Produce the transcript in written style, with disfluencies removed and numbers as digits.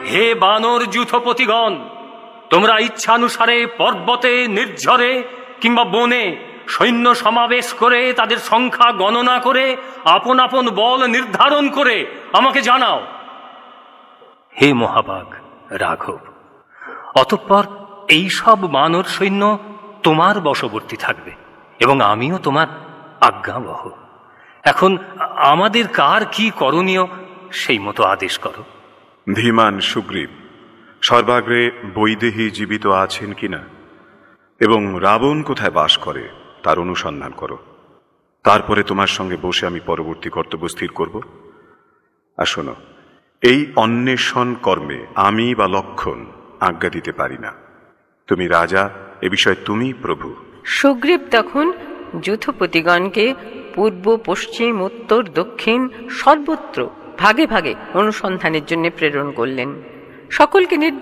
হে বানর যূথপতিগণ, তোমরা ইচ্ছানুসারে পর্বতে, নির্ঝরে কিংবা বনে সৈন্য সমাবেশ করে তাদের সংখ্যা গণনা করে আপন আপন বল নির্ধারণ করে আমাকে জানাও। হে মহাবাগ রাঘব, অতঃপর এই সব বানর সৈন্য তোমার বশবর্তী থাকবে এবং আমিও তোমার আজ্ঞাবহ। এখন আমাদের কার কি করণীয় সেই মতো আদেশ করো। ধীমান সুগ্রীব, সর্বাগ্রে বৈদেহী জীবিত আছেন কিনা এবং রাবণ কোথায় বাস করে তার অনুসন্ধান করো। তারপরে তোমার সঙ্গে বসে আমি পরবর্তী কর্তব্য স্থির করব। আর শোনো, এই অন্বেষণ কর্মে আমি বা লক্ষণ আজ্ঞা দিতে পারি না। তুমি রাজা, এ বিষয়ে তুমি প্রভু। সুগ্রীব তখন যূথপতিগণকে পূর্ব, পশ্চিম, উত্তর, দক্ষিণ সর্বত্র ভাগে ভাগে অনুসন্ধানের জন্য প্রেরণ করলেন। সকলকে